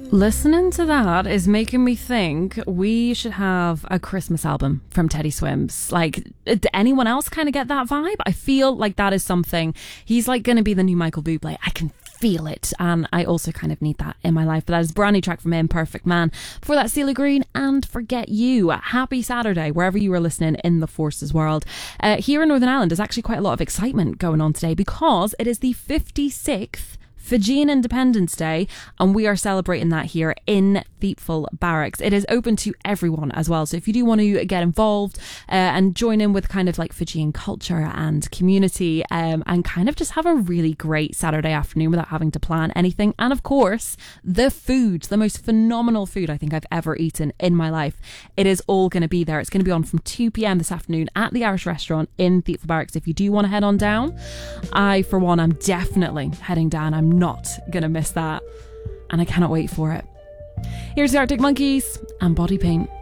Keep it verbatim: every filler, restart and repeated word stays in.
Listening to that is making me think we should have a Christmas album from Teddy Swims. Like, did anyone else kind of get that vibe? I feel like that is something. He's like going to be the new Michael Bublé. I can feel it. And I also kind of need that in my life. But that is a brand new track from him, Perfect Man. For that, Celia Green and Forget You. Happy Saturday, wherever you are listening in the Forces world. Uh, here in Northern Ireland, there's actually quite a lot of excitement going on today because it is the fifty-sixth Fijian Independence Day, and we are celebrating that here in Thiepval Barracks. It is open to everyone as well, so if you do want to get involved uh, and join in with kind of like Fijian culture and community um, and kind of just have a really great Saturday afternoon without having to plan anything, and of course the food, the most phenomenal food I think I've ever eaten in my life, it is all going to be there. It's going to be on from two p.m. this afternoon at the Irish Restaurant in Thiepval Barracks. If you do want to head on down, I for one am definitely heading down. I'm not gonna miss that, and I cannot wait for it. Here's the Arctic Monkeys and Body Paint.